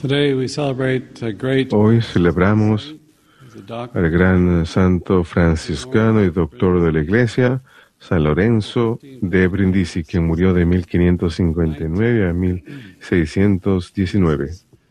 Hoy celebramos al gran santo franciscano y doctor de la Iglesia, San Lorenzo de Brindisi, quien murió de 1559 a 1619.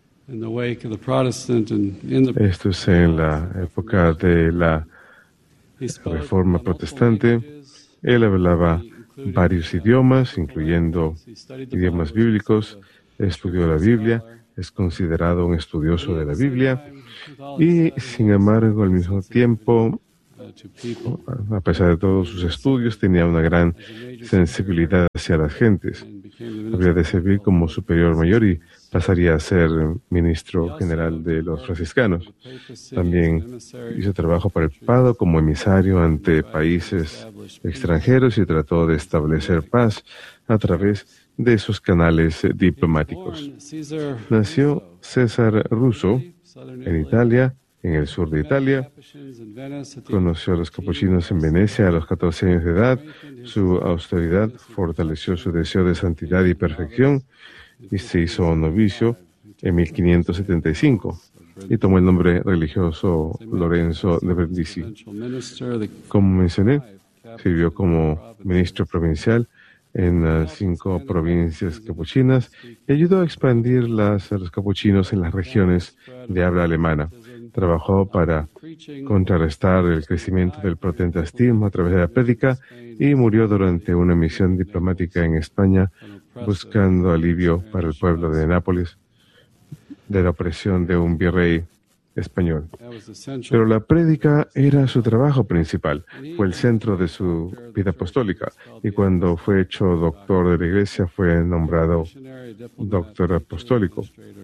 Esto es en la época de la Reforma Protestante. Él hablaba varios idiomas, incluyendo idiomas bíblicos, estudió la Biblia, es considerado un estudioso de la Biblia y, sin embargo, al mismo tiempo, a pesar de todos sus estudios, tenía una gran sensibilidad hacia las gentes. Había de servir como superior mayor y pasaría a ser ministro general de los franciscanos. También hizo trabajo para el papado como emisario ante países extranjeros y trató de establecer paz a través de esos canales diplomáticos. Nació César Russo en Italia, en el sur de Italia. Conoció a los capuchinos en Venecia a los 14 años de edad. Su austeridad fortaleció su deseo de santidad y perfección y se hizo novicio en 1575 y tomó el nombre religioso Lorenzo de Brindisi. Como mencioné, sirvió como ministro provincial en 5 provincias capuchinas y ayudó a expandir los capuchinos en las regiones de habla alemana. Trabajó para contrarrestar el crecimiento del protestantismo a través de la prédica y murió durante una misión diplomática en España buscando alivio para el pueblo de Nápoles de la opresión de un virrey español. Pero la prédica era su trabajo principal, fue el centro de su vida apostólica, y cuando fue hecho doctor de la Iglesia fue nombrado doctor apostólico.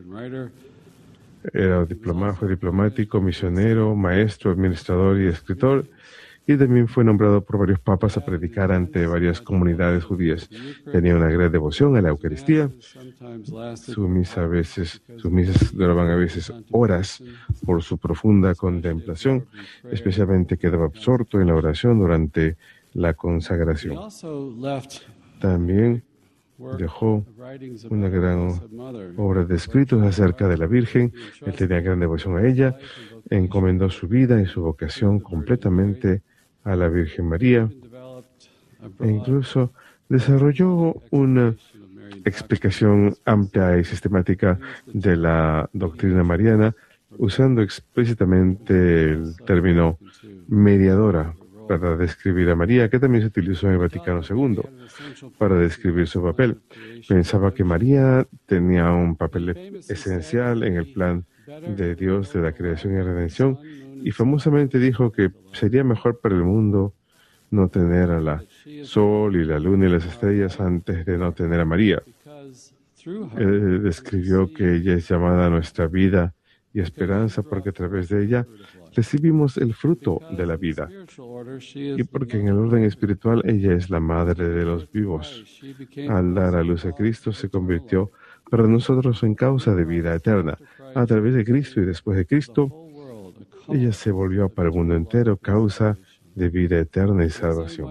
Fue diplomático, misionero, maestro, administrador y escritor, y también fue nombrado por varios papas a predicar ante varias comunidades judías. Tenía una gran devoción a la Eucaristía. Sus misas duraban a veces horas por su profunda contemplación, especialmente quedaba absorto en la oración durante la consagración. También dejó una gran obra de escritos acerca de la Virgen. Él tenía gran devoción a ella, encomendó su vida y su vocación completamente a la Virgen María e incluso desarrolló una explicación amplia y sistemática de la doctrina mariana, usando explícitamente el término mediadora para describir a María, que también se utilizó en el Vaticano II para describir su papel. Pensaba que María tenía un papel esencial en el plan de Dios de la creación y redención, y famosamente dijo que sería mejor para el mundo no tener a la sol y la luna y las estrellas antes de no tener a María. Él describió que ella es llamada a nuestra vida y esperanza porque a través de ella recibimos el fruto de la vida, y porque en el orden espiritual ella es la madre de los vivos. Al dar a luz a Cristo se convirtió para nosotros en causa de vida eterna. A través de Cristo y después de Cristo, ella se volvió para el mundo entero causa de vida eterna y salvación.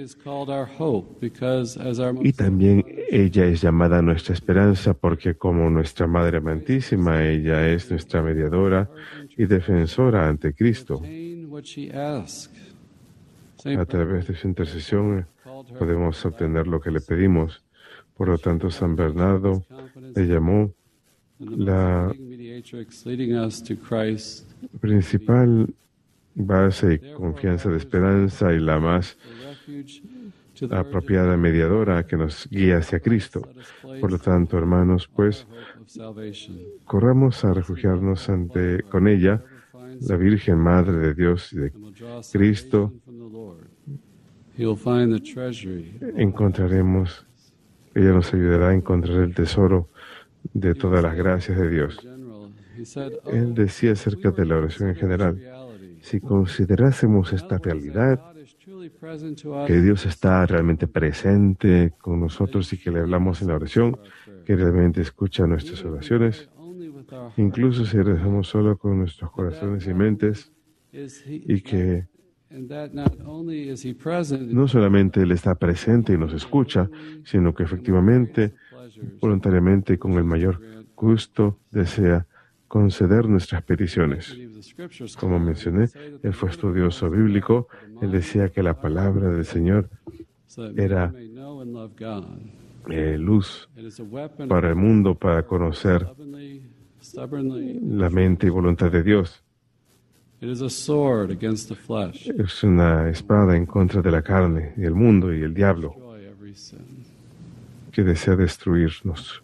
Y también ella es llamada nuestra esperanza porque como nuestra Madre Amantísima, ella es nuestra mediadora y defensora ante Cristo. A través de su intercesión podemos obtener lo que le pedimos. Por lo tanto, San Bernardo le llamó la principal base y confianza de esperanza y la más apropiada mediadora que nos guía hacia Cristo. Por lo tanto, hermanos, pues, corramos a refugiarnos con ella, la Virgen Madre de Dios y de Cristo. Ella nos ayudará a encontrar el tesoro de todas las gracias de Dios. Él decía acerca de la oración en general: si considerásemos esta realidad, que Dios está realmente presente con nosotros y que le hablamos en la oración, que realmente escucha nuestras oraciones, incluso si rezamos solo con nuestros corazones y mentes, y que no solamente Él está presente y nos escucha, sino que efectivamente, voluntariamente y con el mayor gusto desea conceder nuestras peticiones. Como mencioné, él fue estudioso bíblico. Él decía que la palabra del Señor era luz para el mundo, para conocer la mente y voluntad de Dios. Es una espada en contra de la carne y el mundo y el diablo que desea destruirnos.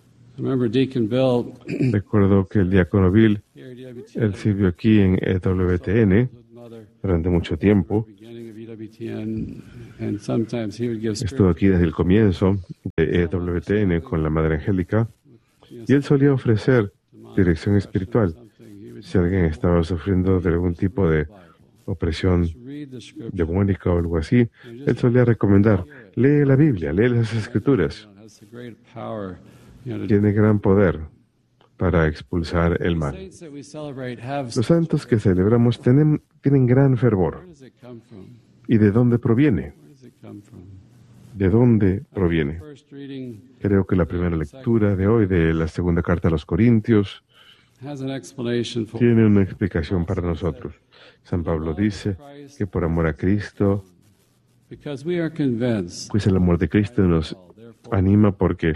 Recuerdo que el diácono Bill, él sirvió aquí en EWTN durante mucho tiempo. Estuvo aquí desde el comienzo de EWTN con la Madre Angélica y él solía ofrecer dirección espiritual. Si alguien estaba sufriendo de algún tipo de opresión demónica o algo así, él solía recomendar: lee la Biblia, lee las Escrituras. Tiene gran poder para expulsar el mal. Los santos que celebramos tienen gran fervor. ¿Y de dónde proviene? ¿De dónde proviene? Creo que la primera lectura de hoy de la segunda carta a los Corintios tiene una explicación para nosotros. San Pablo dice que por amor a Cristo, pues el amor de Cristo nos anima porque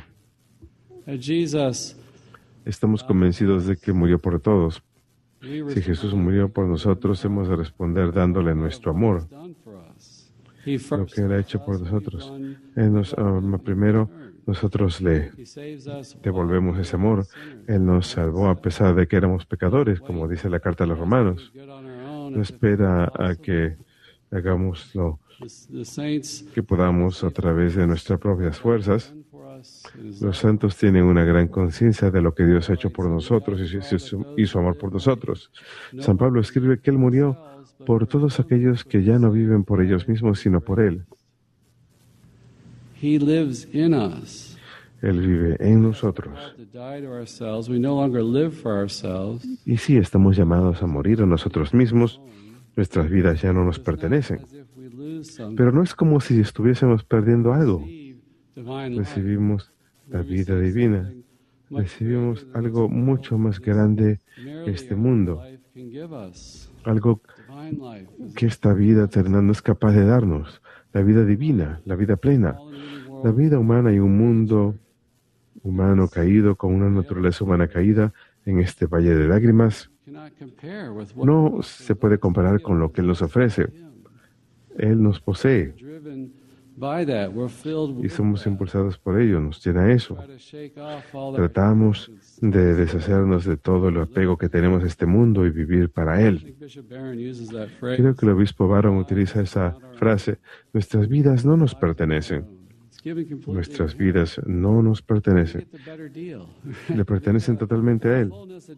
estamos convencidos de que murió por todos. Si Jesús murió por nosotros, hemos de responder dándole nuestro amor, lo que Él ha hecho por nosotros. Él nos ama primero, nosotros le devolvemos ese amor. Él nos salvó a pesar de que éramos pecadores, como dice la carta a los Romanos. No espera a que hagamos lo que podamos a través de nuestras propias fuerzas. Los santos tienen una gran conciencia de lo que Dios ha hecho por nosotros y su amor por nosotros. San Pablo escribe que Él murió por todos aquellos que ya no viven por ellos mismos, sino por Él. Él vive en nosotros. Y sí, estamos llamados a morir a nosotros mismos. Nuestras vidas ya no nos pertenecen. Pero no es como si estuviésemos perdiendo algo. Recibimos la vida divina. Recibimos algo mucho más grande que este mundo. Algo que esta vida eterna no es capaz de darnos. La vida divina, la vida plena. La vida humana y un mundo humano caído, con una naturaleza humana caída en este valle de lágrimas, no se puede comparar con lo que Él nos ofrece. Él nos posee y somos impulsados por ello, nos llena eso. Tratamos de deshacernos de todo el apego que tenemos a este mundo y vivir para Él. Creo que el obispo Barron utiliza esa frase: nuestras vidas no nos pertenecen. Nuestras vidas no nos pertenecen. Le pertenecen totalmente a Él.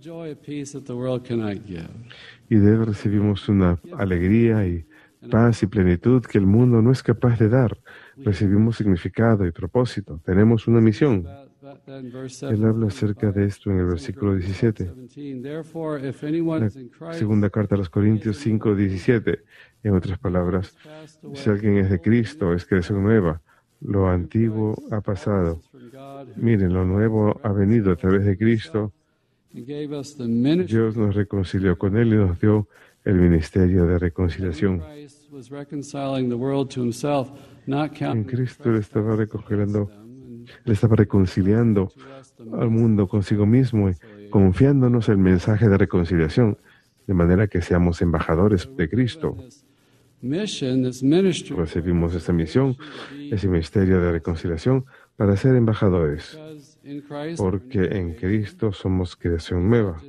Y de Él recibimos una alegría y paz y plenitud que el mundo no es capaz de dar. Recibimos significado y propósito. Tenemos una misión. Él habla acerca de esto en el versículo 17. La segunda carta a los Corintios 5:17. En otras palabras, si alguien es de Cristo, es creación nueva. Lo antiguo ha pasado. Miren, lo nuevo ha venido a través de Cristo. Dios nos reconcilió con Él y nos dio el ministerio de reconciliación. En Cristo Él estaba reconciliando al mundo consigo mismo y confiándonos el mensaje de reconciliación, de manera que seamos embajadores de Cristo. Recibimos esta misión, ese ministerio de reconciliación, para ser embajadores, porque en Cristo somos creación nueva.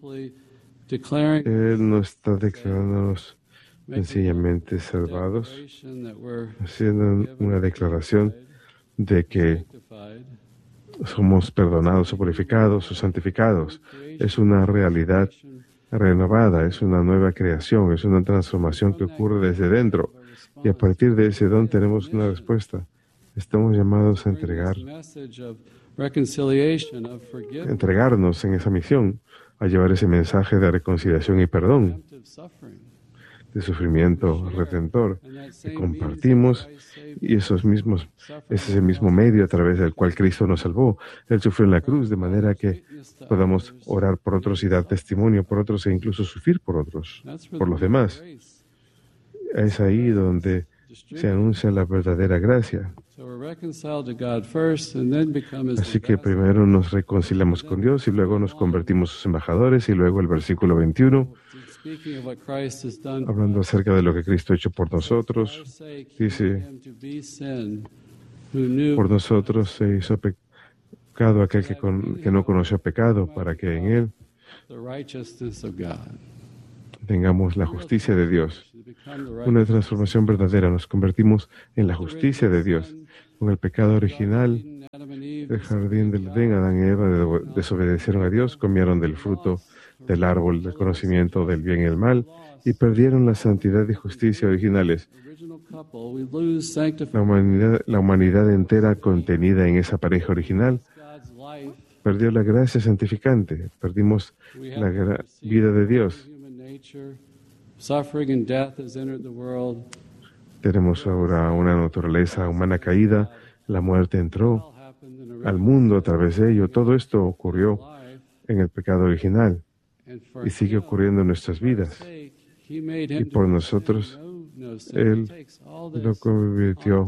Él no está declarándonos sencillamente salvados, haciendo una declaración de que somos perdonados o purificados o santificados. Es una realidad renovada, es una nueva creación, es una transformación que ocurre desde dentro. Y a partir de ese don tenemos una respuesta. Estamos llamados a entregarnos en esa misión, a llevar ese mensaje de reconciliación y perdón. de sufrimiento redentor que compartimos, y ese es el mismo medio a través del cual Cristo nos salvó. Él sufrió en la cruz, de manera que podamos orar por otros y dar testimonio por otros e incluso sufrir por otros, por los demás. Es ahí donde se anuncia la verdadera gracia. Así que primero nos reconciliamos con Dios y luego nos convertimos sus embajadores. Y luego el versículo 21, hablando acerca de lo que Cristo ha hecho por nosotros, dice: por nosotros se hizo pecado aquel que no conoció pecado, para que en él tengamos la justicia de Dios. Una transformación verdadera. Nos convertimos en la justicia de Dios. Con el pecado original del jardín del Edén, Adán y Eva desobedecieron a Dios, comieron del fruto del árbol del conocimiento del bien y el mal y perdieron la santidad y justicia originales. La humanidad entera contenida en esa pareja original perdió la gracia santificante, perdimos la vida de Dios. Tenemos ahora una naturaleza humana caída, la muerte entró al mundo a través de ello. Todo esto ocurrió en el pecado original y sigue ocurriendo en nuestras vidas. Y por nosotros, Él lo convirtió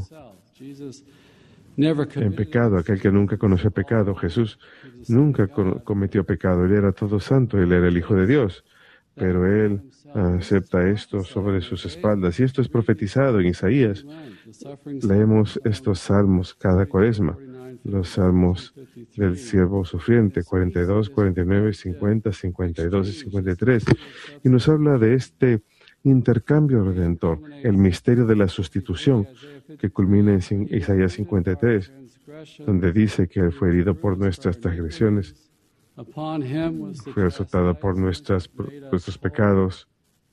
en pecado. Aquel que nunca conoció pecado, Jesús nunca cometió pecado. Él era todo santo, Él era el Hijo de Dios. Pero Él acepta esto sobre sus espaldas. Y esto es profetizado en Isaías. Leemos estos salmos cada cuaresma. Los salmos del siervo sufriente, 42, 49, 50, 52 y 53. Y nos habla de este intercambio redentor, el misterio de la sustitución, que culmina en Isaías 53, donde dice que Él fue herido por nuestras transgresiones, fue azotado por nuestros pecados,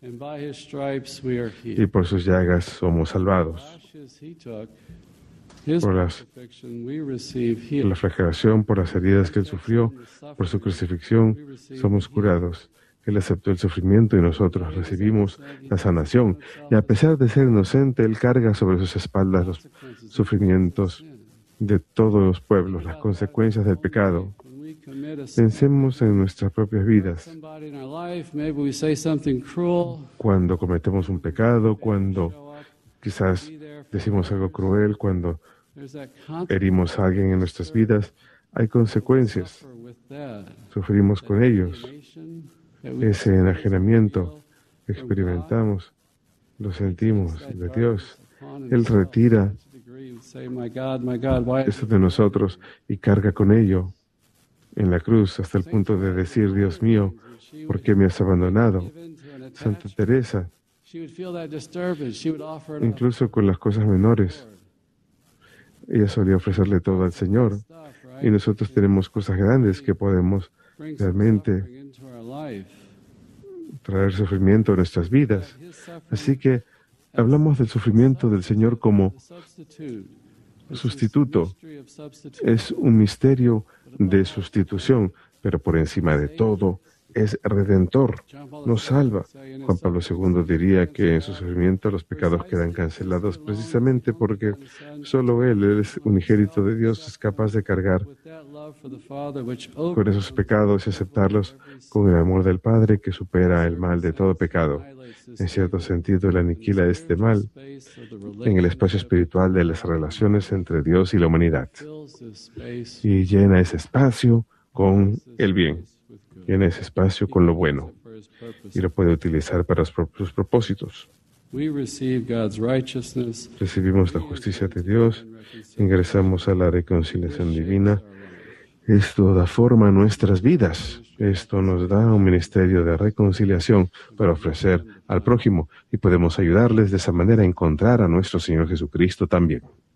y por sus llagas somos salvados. Por la flagelación, por las heridas que Él sufrió, por su crucifixión, somos curados. Él aceptó el sufrimiento y nosotros recibimos la sanación. Y a pesar de ser inocente, Él carga sobre sus espaldas los sufrimientos de todos los pueblos, las consecuencias del pecado. Pensemos en nuestras propias vidas. Cuando cometemos un pecado, cuando quizás decimos algo cruel, cuando herimos a alguien en nuestras vidas, hay consecuencias. Sufrimos con ellos. Ese enajenamiento que experimentamos, lo sentimos de Dios. Él retira eso de nosotros y carga con ello en la cruz hasta el punto de decir: Dios mío, ¿por qué me has abandonado? Santa Teresa, incluso con las cosas menores, ella solía ofrecerle todo al Señor. Y nosotros tenemos cosas grandes que podemos realmente traer sufrimiento a nuestras vidas. Así que hablamos del sufrimiento del Señor como sustituto. Es un misterio de sustitución, pero por encima de todo es redentor, nos salva. Juan Pablo II diría que en su sufrimiento los pecados quedan cancelados precisamente porque solo Él es unigénito de Dios, es capaz de cargar con esos pecados y aceptarlos con el amor del Padre que supera el mal de todo pecado. En cierto sentido, Él aniquila este mal en el espacio espiritual de las relaciones entre Dios y la humanidad y llena ese espacio con el bien. Llena ese espacio con lo bueno y lo puede utilizar para sus propósitos. Recibimos la justicia de Dios, ingresamos a la reconciliación divina. Esto da forma a nuestras vidas. Esto nos da un ministerio de reconciliación para ofrecer al prójimo y podemos ayudarles de esa manera a encontrar a nuestro Señor Jesucristo también.